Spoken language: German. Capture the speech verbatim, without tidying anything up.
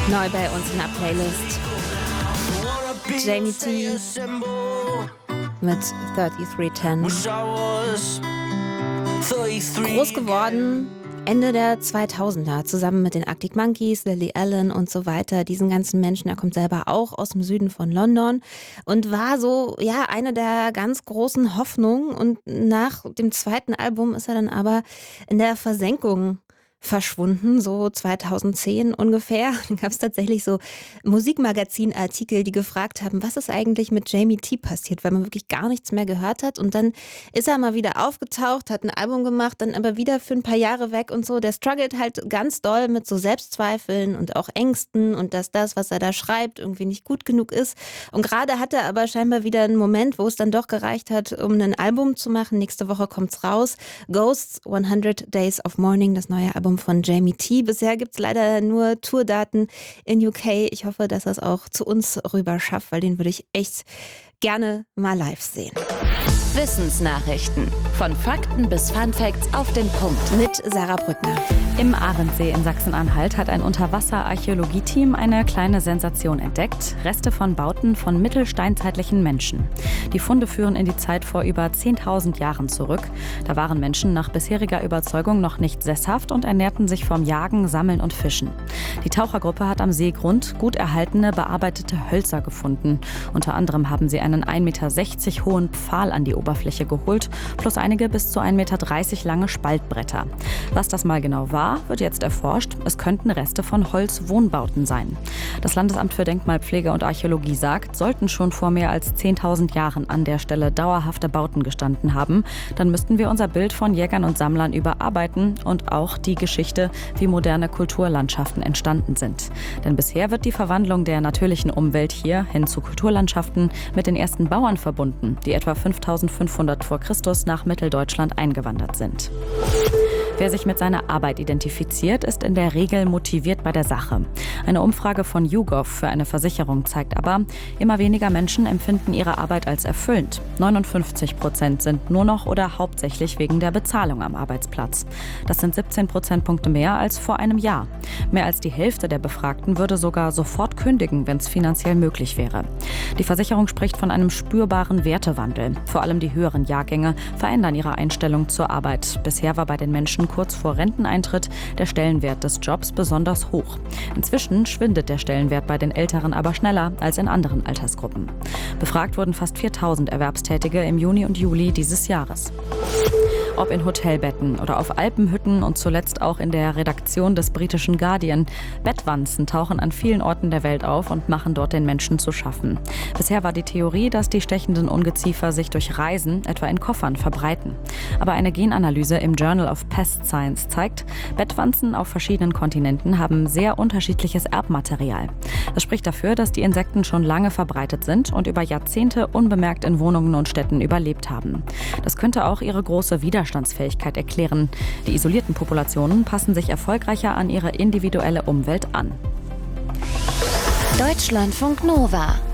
Neu bei uns in der Playlist. Jamie T. mit dreiunddreißig zehn. Groß geworden Ende der zweitausender, zusammen mit den Arctic Monkeys, Lily Allen und so weiter. Diesen ganzen Menschen, er kommt selber auch aus dem Süden von London und war so, ja, eine der ganz großen Hoffnungen. Und nach dem zweiten Album ist er dann aber in der Versenkung verschwunden, so zweitausendzehn ungefähr. Dann gab es tatsächlich so Musikmagazin-Artikel, die gefragt haben, was ist eigentlich mit Jamie T passiert, weil man wirklich gar nichts mehr gehört hat. Und dann ist er mal wieder aufgetaucht, hat ein Album gemacht, dann aber wieder für ein paar Jahre weg und so. Der struggelt halt ganz doll mit so Selbstzweifeln und auch Ängsten und dass das, was er da schreibt, irgendwie nicht gut genug ist. Und gerade hat er aber scheinbar wieder einen Moment, wo es dann doch gereicht hat, um ein Album zu machen. Nächste Woche kommt's raus. Ghosts, hundert Days of Mourning, das neue Album von Jamie T. Bisher gibt es leider nur Tourdaten in U K. Ich hoffe, dass er es auch zu uns rüber schafft, weil den würde ich echt gerne mal live sehen. Wissensnachrichten. Von Fakten bis Funfacts auf den Punkt. Mit Sarah Brückner. Im Ahrensee in Sachsen-Anhalt hat ein Unterwasser-Archäologie-Team eine kleine Sensation entdeckt. Reste von Bauten von mittelsteinzeitlichen Menschen. Die Funde führen in die Zeit vor über zehntausend Jahren zurück. Da waren Menschen nach bisheriger Überzeugung noch nicht sesshaft und ernährten sich vom Jagen, Sammeln und Fischen. Die Tauchergruppe hat am Seegrund gut erhaltene, bearbeitete Hölzer gefunden. Unter anderem haben sie einen ein Meter sechzig hohen Pfahl an die Oberfläche geholt, plus einige bis zu ein Meter dreißig lange Spaltbretter. Was das mal genau war, wird jetzt erforscht. Es könnten Reste von Holzwohnbauten sein. Das Landesamt für Denkmalpflege und Archäologie sagt, sollten schon vor mehr als zehntausend Jahren an der Stelle dauerhafte Bauten gestanden haben, dann müssten wir unser Bild von Jägern und Sammlern überarbeiten und auch die Geschichte, wie moderne Kulturlandschaften entstanden sind. Denn bisher wird die Verwandlung der natürlichen Umwelt hier hin zu Kulturlandschaften mit den ersten Bauern verbunden, die etwa fünftausendfünfhundert vor Christus nach Mitteldeutschland eingewandert sind. Wer sich mit seiner Arbeit identifiziert, ist in der Regel motiviert bei der Sache. Eine Umfrage von YouGov für eine Versicherung zeigt aber, immer weniger Menschen empfinden ihre Arbeit als erfüllend. neunundfünfzig Prozent sind nur noch oder hauptsächlich wegen der Bezahlung am Arbeitsplatz. Das sind siebzehn Prozentpunkte mehr als vor einem Jahr. Mehr als die Hälfte der Befragten würde sogar sofort kündigen, wenn es finanziell möglich wäre. Die Versicherung spricht von einem spürbaren Wertewandel. Vor allem die höheren Jahrgänge verändern ihre Einstellung zur Arbeit. Bisher war bei den Menschen kurz vor Renteneintritt der Stellenwert des Jobs besonders hoch. Inzwischen schwindet der Stellenwert bei den Älteren aber schneller als in anderen Altersgruppen. Befragt wurden fast viertausend Erwerbstätige im Juni und Juli dieses Jahres. Ob in Hotelbetten oder auf Alpenhütten und zuletzt auch in der Redaktion des britischen Guardian. Bettwanzen tauchen an vielen Orten der Welt auf und machen dort den Menschen zu schaffen. Bisher war die Theorie, dass die stechenden Ungeziefer sich durch Reisen, etwa in Koffern, verbreiten. Aber eine Genanalyse im Journal of Pest Science zeigt, Bettwanzen auf verschiedenen Kontinenten haben sehr unterschiedliches Erbmaterial. Das spricht dafür, dass die Insekten schon lange verbreitet sind und über Jahrzehnte unbemerkt in Wohnungen und Städten überlebt haben. Das könnte auch ihre große Widerstandsfähigkeit erklären. Die isolierten Populationen passen sich erfolgreicher an ihre individuelle Umwelt an. Deutschlandfunk Nova